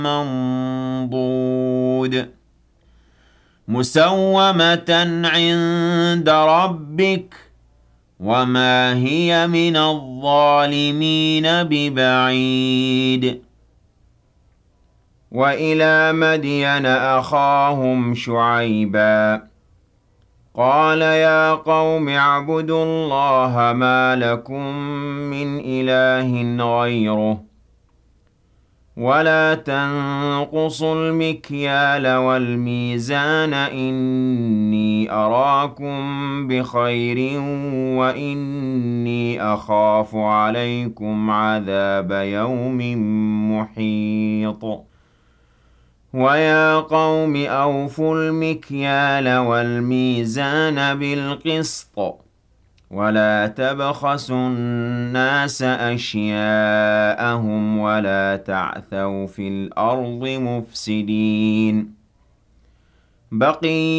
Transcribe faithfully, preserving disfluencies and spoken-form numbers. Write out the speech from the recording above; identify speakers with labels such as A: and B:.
A: منضود مسومة عند ربك وما هي من الظالمين ببعيد وإلى مدين أخاهم شعيبا قال يا قوم اعبدوا الله ما لكم من إله غيره ولا تنقصوا المكيال والميزان إني أراكم بخير وإني أخاف عليكم عذاب يوم محيط ويا قوم أوفوا المكيال والميزان بالقسط ولا تبخسوا الناس أشياءهم ولا تعثوا في الأرض مفسدين بقي